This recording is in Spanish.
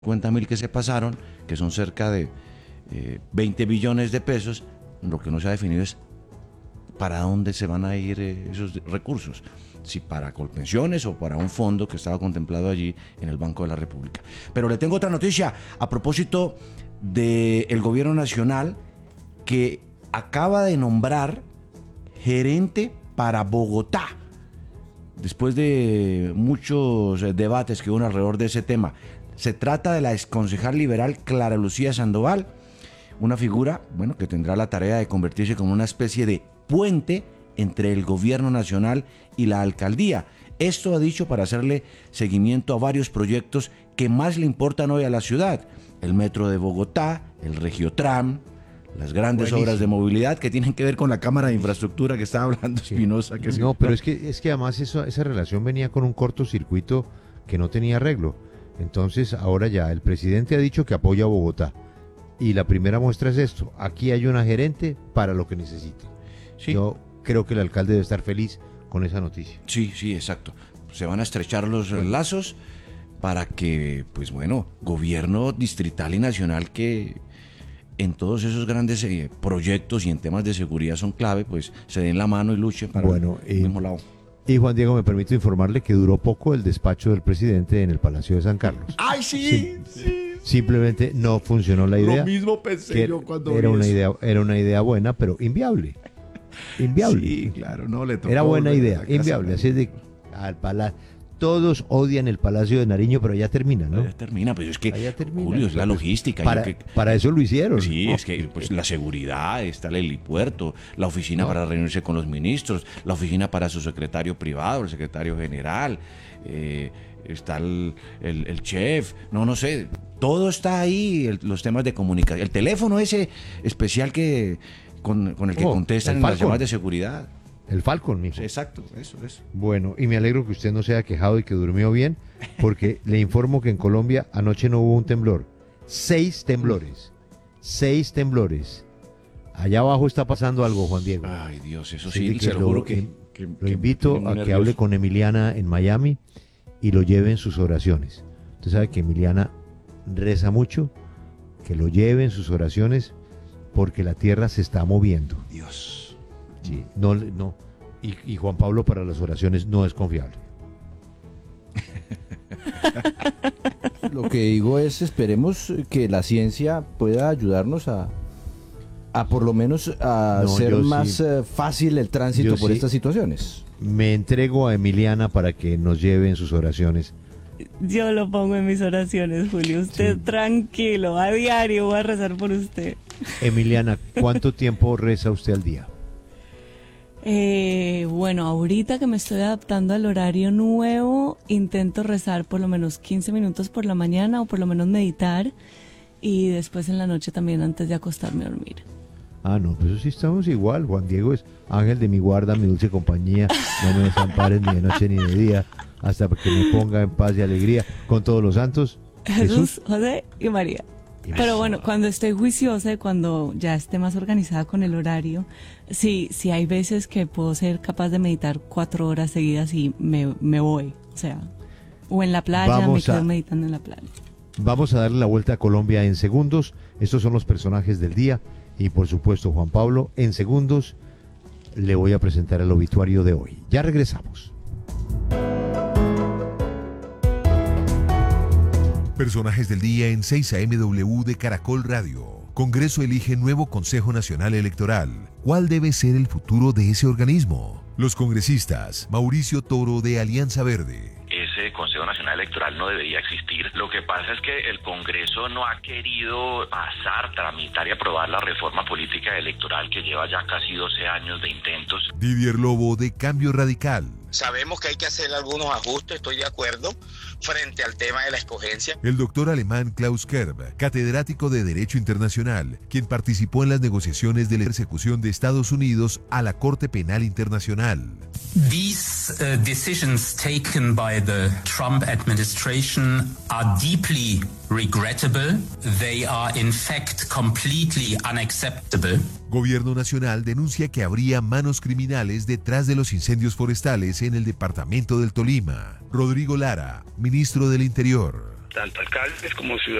50.000 que se pasaron, que son cerca de 20 billones de pesos. Lo que no se ha definido es para dónde se van a ir esos recursos, si para Colpensiones o para un fondo que estaba contemplado allí en el Banco de la República. Pero le tengo otra noticia a propósito del gobierno nacional, que acaba de nombrar gerente para Bogotá, después de muchos debates que hubo alrededor de ese tema. Se trata de la exconcejal liberal Clara Lucía Sandoval, una figura, bueno, que tendrá la tarea de convertirse como una especie de puente entre el gobierno nacional y la alcaldía. Esto ha dicho para hacerle seguimiento a varios proyectos que más le importan hoy a la ciudad: el metro de Bogotá, el Regiotram, las grandes obras de movilidad que tienen que ver con la Cámara de Infraestructura que estaba hablando Espinosa. Sí. No, pero es que además esa relación venía con un cortocircuito que no tenía arreglo. Entonces ahora ya el presidente ha dicho que apoya a Bogotá. Y la primera muestra es esto: aquí hay una gerente para lo que necesite. Sí. Yo creo que el alcalde debe estar feliz con esa noticia. Sí, sí, exacto. Se van a estrechar los lazos para que, pues bueno, gobierno distrital y nacional, que en todos esos grandes proyectos y en temas de seguridad son clave, pues se den la mano y luchen para el mismo lado. Y Juan Diego, me permito informarle que duró poco el despacho del presidente en el Palacio de San Carlos. ¡Ay, sí! Simplemente no funcionó la idea. Lo mismo pensé yo cuando era una idea buena, pero inviable. Inviable. Sí, claro, no le tocó. Era buena idea, inviable. Así es de al Palacio. Todos odian el Palacio de Nariño, pero ya termina, ¿no? Ya termina, pues es que, Julio, es la logística. Para eso lo hicieron. Sí, ¿no? Es que pues, la seguridad, está el helipuerto, la oficina para reunirse con los ministros, la oficina para su secretario privado, el secretario general, está el chef, no sé, todo está ahí, los temas de comunicación, el teléfono ese especial que con el que contestan en las llamadas de seguridad. El Falcon, mijo. Sí, exacto, eso. Bueno, y me alegro que usted no se haya quejado y que durmió bien, porque le informo que en Colombia anoche no hubo un temblor. 6 temblores. 6 temblores. Allá abajo está pasando algo, Juan Diego. Ay, Dios, eso sí, se lo juro que lo invito a que hable con Emiliana en Miami y lo lleve en sus oraciones. Usted sabe que Emiliana reza mucho, que lo lleve en sus oraciones, porque la tierra se está moviendo. Dios. Sí, no. Y Juan Pablo para las oraciones no es confiable. Lo que digo es, esperemos que la ciencia pueda ayudarnos a por lo menos a hacer más fácil el tránsito por estas situaciones. Me entrego a Emiliana para que nos lleve en sus oraciones. Yo lo pongo en mis oraciones, Julio. Usted tranquilo, a diario voy a rezar por usted. Emiliana, ¿cuánto tiempo reza usted al día? Bueno, ahorita que me estoy adaptando al horario nuevo, intento rezar por lo menos 15 minutos por la mañana, o por lo menos meditar, y después en la noche también antes de acostarme a dormir. Ah, no, pues eso sí estamos igual. Juan Diego es ángel de mi guarda, mi dulce compañía, no me desampares ni de noche ni de día, hasta que me ponga en paz y alegría con todos los santos. Jesús, José y María. Pero bueno, cuando estoy juiciosa, cuando ya esté más organizada con el horario, sí hay veces que puedo ser capaz de meditar 4 horas seguidas y me voy, o sea, o en la playa, me quedo meditando en la playa. Vamos a darle la vuelta a Colombia en segundos. Estos son los personajes del día y por supuesto Juan Pablo, en segundos le voy a presentar el obituario de hoy. Ya regresamos. Personajes del día en 6 AMW de Caracol Radio. Congreso elige nuevo Consejo Nacional Electoral. ¿Cuál debe ser el futuro de ese organismo? Los congresistas, Mauricio Toro de Alianza Verde. Ese Consejo Nacional Electoral no debería existir. Lo que pasa es que el Congreso no ha querido pasar, tramitar y aprobar la reforma política electoral que lleva ya casi 12 años de intentos. Didier Lobo de Cambio Radical. Sabemos que hay que hacer algunos ajustes, estoy de acuerdo, frente al tema de la escogencia. El doctor alemán Klaus Kerb, catedrático de Derecho Internacional, quien participó en las negociaciones de la persecución de Estados Unidos a la Corte Penal Internacional. These decisions taken by the Trump administration are deeply regrettable. They are in fact completely unacceptable. Gobierno Nacional denuncia que habría manos criminales detrás de los incendios forestales en el departamento del Tolima. Rodrigo Lara, ministro del Interior. tanto alcaldes como ciudadanos